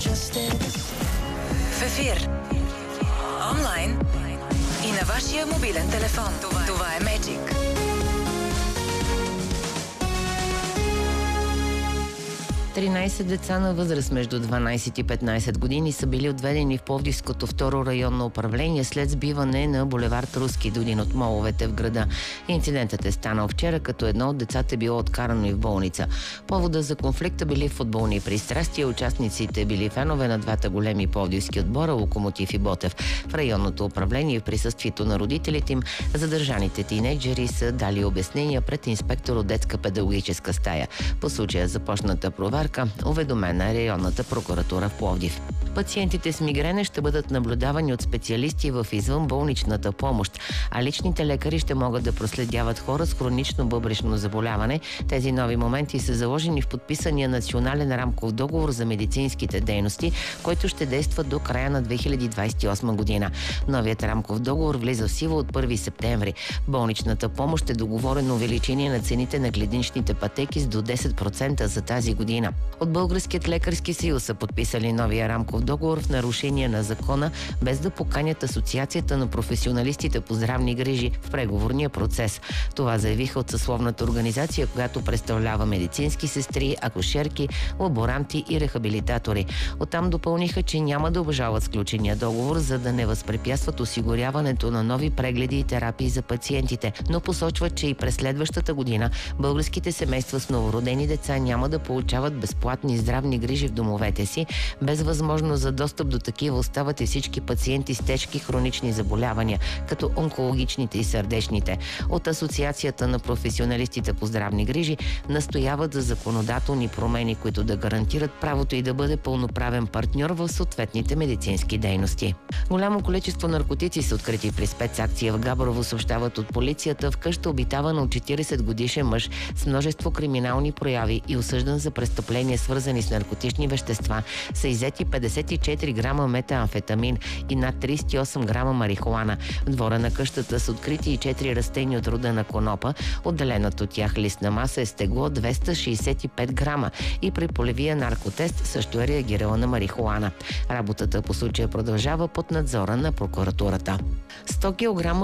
В ефир, онлайн и на вашия мобилен телефон. Това е Magic. 13 деца на възраст между 12 и 15 години са били отведени в Пловдивското второ районно управление след сбиване на булевард Руски до един от моловете в града. Инцидентът е станал вчера, като едно от децата било откарано и в болница. Повода за конфликта били футболни пристрастия. Участниците били фенове на двата големи пловдивски отбора Локомотив и Ботев. В районното управление в присъствието на родителите им задържаните тинейджери са дали обяснения пред инспектор от детска педагогическа стая. По случая започната проверка, уведомена е районната прокуратура в Пловдив. Пациентите с мигрене ще бъдат наблюдавани от специалисти в извънболничната помощ, а личните лекари ще могат да проследяват хора с хронично бъбречно заболяване. Тези нови моменти са заложени в подписания национален рамков договор за медицинските дейности, който ще действа до края на 2028 година. Новият рамков договор влиза в сила от 1 септември. Болничната помощ е договорено увеличение на цените на клиничните пътеки с до 10% за тази година. От Българският лекарски съюз са подписали новия рамков договор в нарушение на закона, без да поканят Асоциацията на професионалистите по здравни грижи в преговорния процес. Това заявиха от съсловната организация, която представлява медицински сестри, акушерки, лаборанти и рехабилитатори. Оттам допълниха, че няма да обжалват сключения договор, за да не възпрепятстват осигуряването на нови прегледи и терапии за пациентите, но посочват, че и през следващата година българските семейства с новородени деца няма да получават безплатни здравни грижи в домовете си. Без възможност за достъп до такива остават и всички пациенти с тежки хронични заболявания, като онкологичните и сърдечните. От Асоциацията на професионалистите по здравни грижи настояват за законодателни промени, които да гарантират правото и да бъде пълноправен партньор в съответните медицински дейности. Голямо количество наркотици са открити при спецакция в Габрово, съобщават от полицията. В къща, обитавана от 40 годишен мъж с множество криминални прояви и осъждан за престъпления, свързани с наркотични вещества, са иззети 54 грама метамфетамин и над 38 грама марихуана. В двора на къщата са открити и 4 растения от рода на конопа. Отделената от тях листна маса е с тегло 265 грама и при полевия наркотест също е реагирала на марихуана. Работата по случая продължава под надзора на прокуратурата. 100 кг